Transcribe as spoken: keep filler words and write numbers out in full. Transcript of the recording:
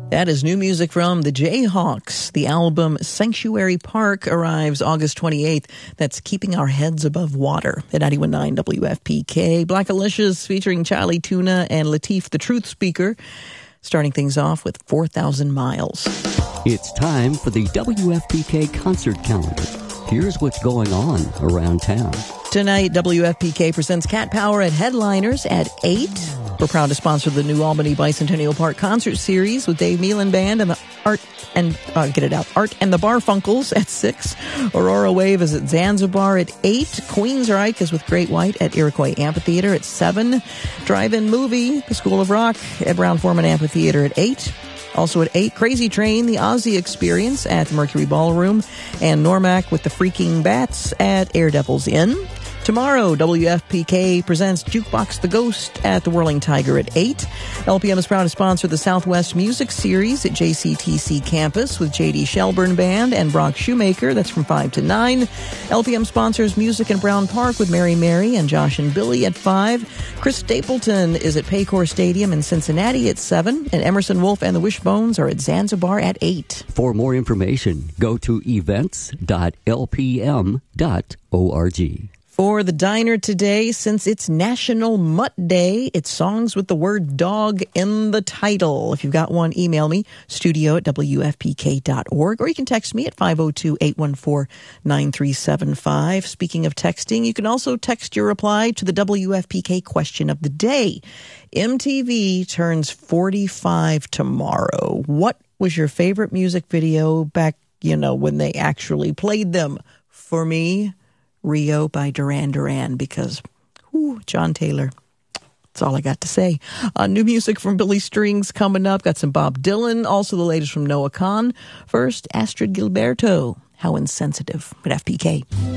That is new music from the Jayhawks. The album Sanctuary Park arrives August twenty-eighth. That's Keeping Our Heads Above Water at ninety-one point nine W F P K. Black Alicia's featuring Charlie Tuna and Latif the Truth Speaker, starting things off with four thousand miles. It's time for the W F P K concert calendar. Here's what's going on around town. Tonight, W F P K presents Cat Power at Headliners at eight. We're proud to sponsor the New Albany Bicentennial Park Concert Series with Dave Meelan Band and the Art and, uh, get it out, Art and the Barfunkles at six. Aurora Wave is at Zanzibar at eight. Queensryche is with Great White at Iroquois Amphitheater at seven. Drive-In Movie, The School of Rock at Brown-Forman Amphitheater at eight. Also at eight, Crazy Train, The Ozzy Experience at the Mercury Ballroom, and Normac with the Freaking Bats at Air Devils Inn. Tomorrow, W F P K presents Jukebox the Ghost at the Whirling Tiger at eight. L P M is proud to sponsor the Southwest Music Series at J C T C Campus with J D Shelburne Band and Brock Shoemaker. That's from five to nine. L P M sponsors Music in Brown Park with Mary Mary and Josh and Billy at five. Chris Stapleton is at Paycor Stadium in Cincinnati at seven. And Emerson Wolf and the Wishbones are at Zanzibar at eight. For more information, go to events dot l p m dot org. For the diner today, since it's National Mutt Day, it's songs with the word dog in the title. If you've got one, email me, studio at w f p k dot org, or you can text me at five oh two, eight one four, nine three seven five. Speaking of texting, you can also text your reply to the W F P K question of the day. M T V turns forty-five tomorrow. What was your favorite music video back, you know, when they actually played them? For me, Rio by Duran Duran, because, whew, John Taylor. That's all I got to say. Uh, new music from Billy Strings coming up. Got some Bob Dylan. Also the latest from Noah Kahan. First, Astrid Gilberto. How Insensitive at F P K.